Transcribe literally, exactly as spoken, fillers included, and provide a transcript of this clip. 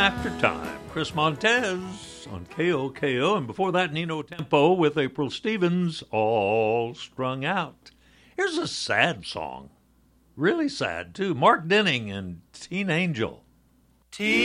After Time. Chris Montez on K O K O. And before that, Nino Tempo with April Stevens, All Strung Out. Here's a sad song. Really sad, too. Mark Denning and Teen Angel. Teen